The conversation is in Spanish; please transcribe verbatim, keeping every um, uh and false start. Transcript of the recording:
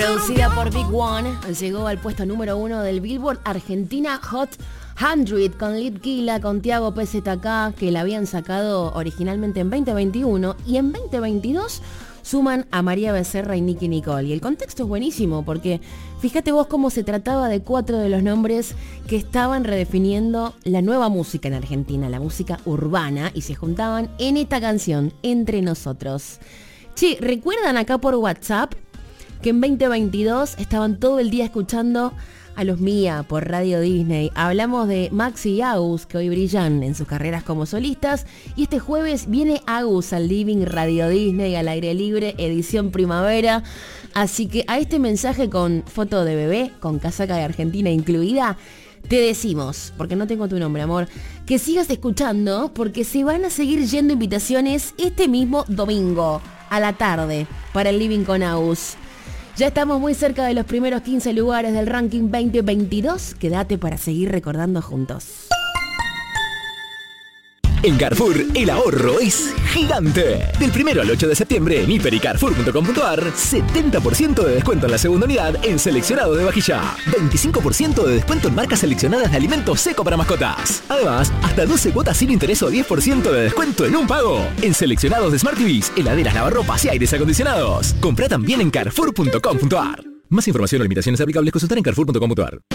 Producida por Big One, llegó al puesto número uno del Billboard Argentina Hot cien con Litquila, con Tiago P Z K, que la habían sacado originalmente en veinte veintiuno, y en veinte veintidós suman a María Becerra y Nicki Nicole. Y el contexto es buenísimo porque fíjate vos cómo se trataba de cuatro de los nombres que estaban redefiniendo la nueva música en Argentina, la música urbana, y se juntaban en esta canción, Entre Nosotros. Che, ¿recuerdan acá por WhatsApp que en veinte veintidós estaban todo el día escuchando a los Mía por Radio Disney? Hablamos de Maxi y Agus, que hoy brillan en sus carreras como solistas, y este jueves viene Agus al Living Radio Disney al aire libre, edición primavera. Así que a este mensaje con foto de bebé, con casaca de Argentina incluida, te decimos, porque no tengo tu nombre, amor, que sigas escuchando, porque se van a seguir yendo invitaciones este mismo domingo a la tarde para el Living con Agus. Ya estamos muy cerca de los primeros quince lugares del ranking veinte veintidós. Quédate para seguir recordando juntos. En Carrefour, el ahorro es gigante. Del primero al ocho de septiembre en hiper y carrefour punto com punto ar, setenta por ciento de descuento en la segunda unidad en seleccionado de vajilla. veinticinco por ciento de descuento en marcas seleccionadas de alimentos seco para mascotas. Además, hasta doce cuotas sin interés o diez por ciento de descuento en un pago. En seleccionados de Smart T Vs, heladeras, lavarropas y aires acondicionados. Comprá también en carrefour punto com punto ar. Más información o limitaciones aplicables, consultar en carrefour punto com punto ar.